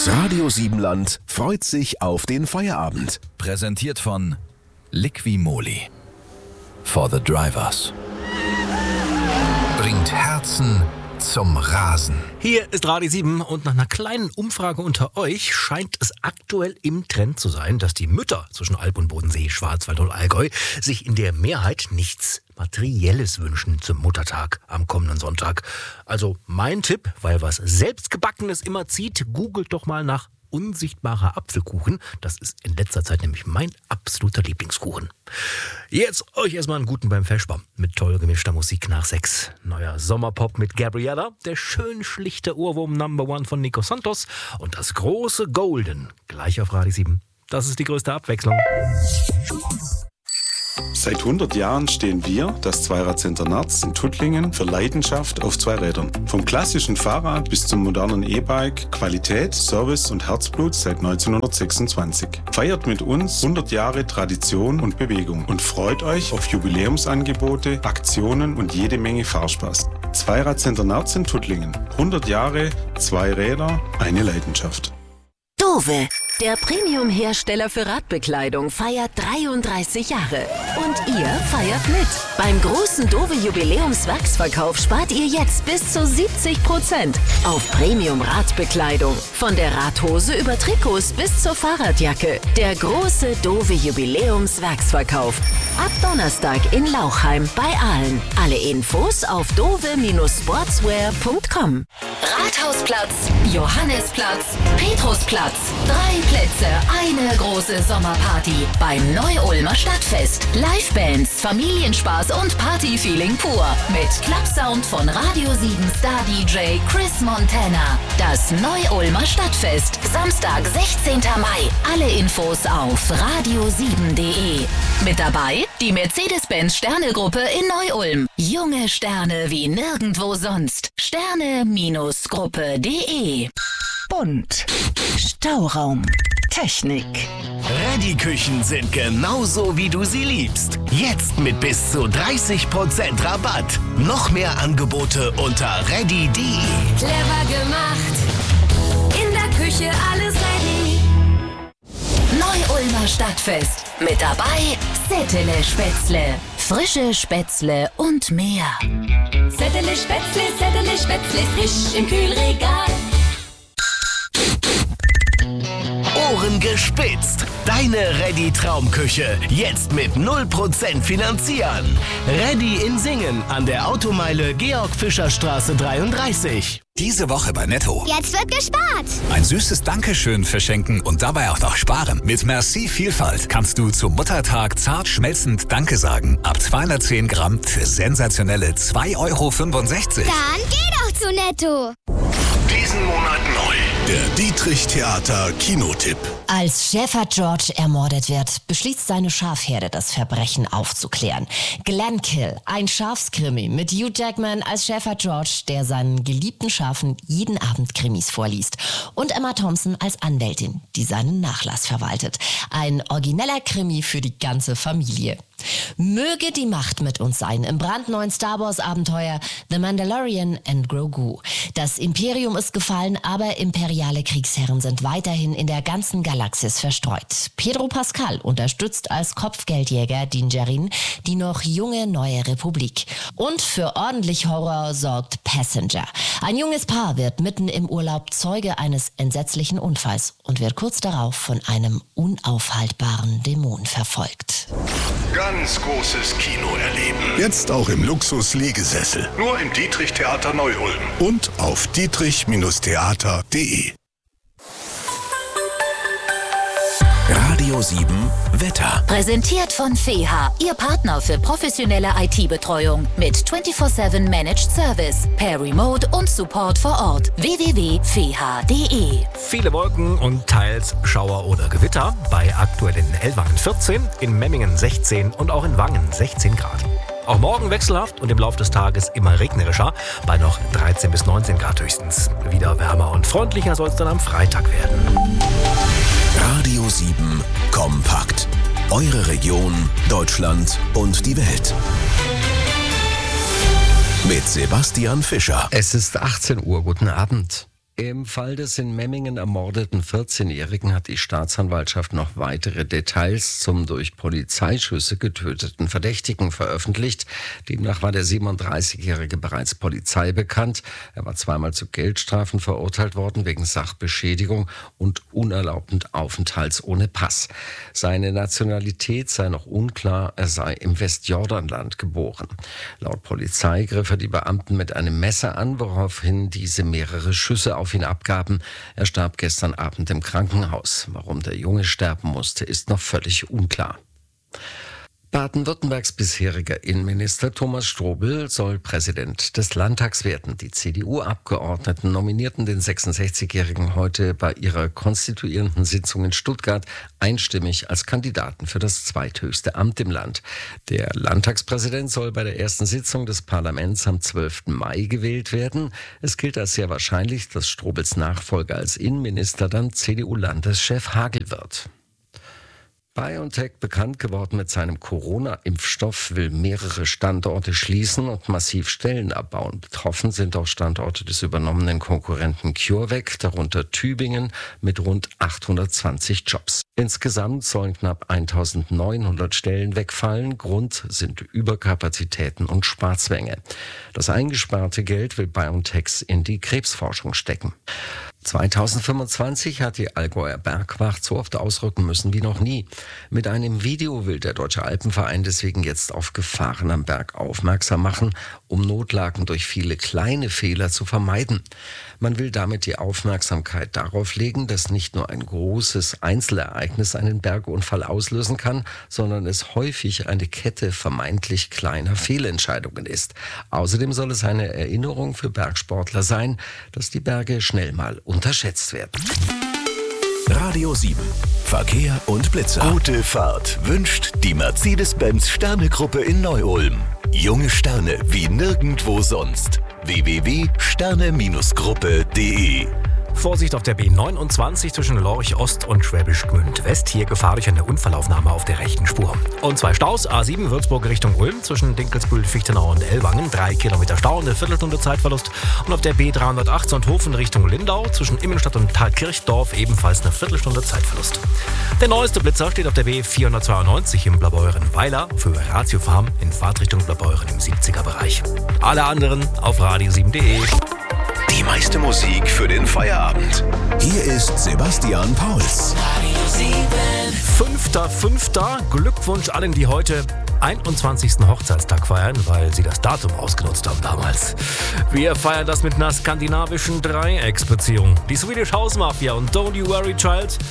Das Radio Siebenland freut sich auf den Feierabend. Präsentiert von Liqui-Moly. For the Drivers. Bringt Herzen zum Rasen. Hier ist Radio 7 und nach einer kleinen Umfrage unter euch scheint es aktuell im Trend zu sein, dass die Mütter zwischen Alb und Bodensee, Schwarzwald und Allgäu sich in der Mehrheit nichts Materielles wünschen zum Muttertag am kommenden Sonntag. Also mein Tipp, weil was Selbstgebackenes immer zieht, googelt doch mal nach unsichtbarer Apfelkuchen. Das ist in letzter Zeit nämlich mein absoluter Lieblingskuchen. Jetzt euch erstmal einen guten beim Vesper mit toll gemischter Musik nach 6. Neuer Sommerpop mit Gabriella, der schön schlichte Ohrwurm Number One von Nico Santos und das große Golden gleich auf Radio 7. Das ist die größte Abwechslung. Seit 100 Jahren stehen wir, das Zweirad-Center Narz in Tuttlingen, für Leidenschaft auf zwei Rädern. Vom klassischen Fahrrad bis zum modernen E-Bike, Qualität, Service und Herzblut seit 1926. Feiert mit uns 100 Jahre Tradition und Bewegung und freut euch auf Jubiläumsangebote, Aktionen und jede Menge Fahrspaß. Zweirad-Center Narz in Tuttlingen. 100 Jahre, zwei Räder, eine Leidenschaft. Dove, der Premium-Hersteller für Radbekleidung, feiert 33 Jahre. Und ihr feiert mit. Beim großen Dove-Jubiläums-Wachsverkauf spart ihr jetzt bis zu 70% auf Premium-Radbekleidung. Von der Radhose über Trikots bis zur Fahrradjacke. Der große Dove-Jubiläums-Wachsverkauf. Ab Donnerstag in Lauchheim bei Aalen. Alle Infos auf dove-sportswear.com. Rathausplatz, Johannesplatz, Petrusplatz. 3 Plätze, eine große Sommerparty beim Neu-Ulmer Stadtfest. Livebands, Familienspaß und Partyfeeling pur. Mit Clubsound von Radio 7 Star DJ Chris Montana. Das Neu-Ulmer Stadtfest. Samstag, 16. Mai. Alle Infos auf radio7.de. Mit dabei die Mercedes-Benz Sterne-Gruppe in Neu-Ulm. Junge Sterne wie nirgendwo sonst. Sterne-Gruppe.de. Bunt. Stauraum. Technik. Ready-Küchen sind genauso, wie du sie liebst. Jetzt mit bis zu 30% Rabatt. Noch mehr Angebote unter ready.de. Clever gemacht. In der Küche alles ready. Neu-Ulmer Stadtfest. Mit dabei Settele Spätzle. Frische Spätzle und mehr. Settele Spätzle, frisch im Kühlregal. Ohren gespitzt. Deine Ready-Traumküche. Jetzt mit 0% finanzieren. Ready in Singen an der Automeile Georg-Fischer-Straße 33. Diese Woche bei Netto. Jetzt wird gespart. Ein süßes Dankeschön verschenken und dabei auch noch sparen. Mit Merci Vielfalt kannst du zum Muttertag zart schmelzend Danke sagen. Ab 210 Gramm für sensationelle 2,65 €. Dann geh doch zu Netto. Diesen Monat neu. Der Dietrich Theater Kinotipp. Als Shepherd George ermordet wird, beschließt seine Schafherde, das Verbrechen aufzuklären. Glenkill, ein Schafskrimi mit Hugh Jackman als Shepherd George, der seinen geliebten Schafen jeden Abend Krimis vorliest. Und Emma Thompson als Anwältin, die seinen Nachlass verwaltet. Ein origineller Krimi für die ganze Familie. Möge die Macht mit uns sein im brandneuen Star Wars Abenteuer The Mandalorian and Grogu. Das Imperium ist gefallen, aber imperiale Kriegsherren sind weiterhin in der ganzen Galaxis verstreut. Pedro Pascal unterstützt als Kopfgeldjäger Din Djarin die noch junge neue Republik. Und für ordentlich Horror sorgt Passenger. Ein junges Paar wird mitten im Urlaub Zeuge eines entsetzlichen Unfalls und wird kurz darauf von einem unaufhaltbaren Dämon verfolgt. Ganz großes Kino erleben. Jetzt auch im Luxus-Liegesessel. Nur im Dietrich Theater Neu-Ulm. Und auf dietrich-theater.de. Radio 7 Wetter. Präsentiert von FEHA, Ihr Partner für professionelle IT-Betreuung mit 24/7 Managed Service, per Remote und Support vor Ort. www.feha.de. Viele Wolken und teils Schauer oder Gewitter. Bei aktuell in Ellwangen 14, in Memmingen 16 und auch in Wangen 16 Grad. Auch morgen wechselhaft und im Laufe des Tages immer regnerischer, bei noch 13 bis 19 Grad höchstens. Wieder wärmer und freundlicher soll es dann am Freitag werden. Radio 7 Kompakt. Eure Region, Deutschland und die Welt. Mit Sebastian Fischer. Es ist 18 Uhr. Guten Abend. Im Fall des in Memmingen ermordeten 14-Jährigen hat die Staatsanwaltschaft noch weitere Details zum durch Polizeischüsse getöteten Verdächtigen veröffentlicht. Demnach war der 37-Jährige bereits Polizei bekannt. Er war zweimal zu Geldstrafen verurteilt worden wegen Sachbeschädigung und unerlaubten Aufenthalts ohne Pass. Seine Nationalität sei noch unklar, er sei im Westjordanland geboren. Laut Polizei griff er die Beamten mit einem Messer an, woraufhin diese mehrere Schüsse auf ihn abgaben. Er starb gestern Abend im Krankenhaus. Warum der Junge sterben musste, ist noch völlig unklar. Baden-Württembergs bisheriger Innenminister Thomas Strobel soll Präsident des Landtags werden. Die CDU-Abgeordneten nominierten den 66-Jährigen heute bei ihrer konstituierenden Sitzung in Stuttgart einstimmig als Kandidaten für das zweithöchste Amt im Land. Der Landtagspräsident soll bei der ersten Sitzung des Parlaments am 12. Mai gewählt werden. Es gilt als sehr wahrscheinlich, dass Strobels Nachfolger als Innenminister dann CDU-Landeschef Hagel wird. BioNTech, bekannt geworden mit seinem Corona-Impfstoff, will mehrere Standorte schließen und massiv Stellen abbauen. Betroffen sind auch Standorte des übernommenen Konkurrenten CureVac, darunter Tübingen mit rund 820 Jobs. Insgesamt sollen knapp 1900 Stellen wegfallen. Grund sind Überkapazitäten und Sparzwänge. Das eingesparte Geld will BioNTech in die Krebsforschung stecken. 2025 hat die Allgäuer Bergwacht so oft ausrücken müssen wie noch nie. Mit einem Video will der Deutsche Alpenverein deswegen jetzt auf Gefahren am Berg aufmerksam machen, um Notlagen durch viele kleine Fehler zu vermeiden. Man will damit die Aufmerksamkeit darauf legen, dass nicht nur ein großes Einzelereignis einen Bergunfall auslösen kann, sondern es häufig eine Kette vermeintlich kleiner Fehlentscheidungen ist. Außerdem soll es eine Erinnerung für Bergsportler sein, dass die Berge schnell mal unterschätzt werden. Radio 7. Verkehr und Blitzer. Gute Fahrt wünscht die Mercedes-Benz Sterne-Gruppe in Neu-Ulm. Junge Sterne wie nirgendwo sonst. www.sterne-gruppe.de. Vorsicht auf der B29 zwischen Lorch Ost und Schwäbisch Gmünd West. Hier Gefahr durch eine Unfallaufnahme auf der rechten Spur. Und 2 Staus. A7 Würzburg Richtung Ulm zwischen Dinkelsbühl, Fichtenau und Ellwangen. 3 Kilometer Stau und eine Viertelstunde Zeitverlust. Und auf der B308 Sonthofen Richtung Lindau zwischen Immenstadt und Thalkirchdorf ebenfalls eine Viertelstunde Zeitverlust. Der neueste Blitzer steht auf der B492 im Blaubeuren-Weiler für Ratio Farm in Fahrtrichtung Blaubeuren im 70er-Bereich. Alle anderen auf radio7.de. Die meiste Musik für den Feierabend. Hier ist Sebastian Pauls. Radio 7. 5.5. Glückwunsch allen, die heute 21. Hochzeitstag feiern, weil sie das Datum ausgenutzt haben damals. Wir feiern das mit einer skandinavischen Dreiecksbeziehung. Die Swedish House Mafia und Don't You Worry Child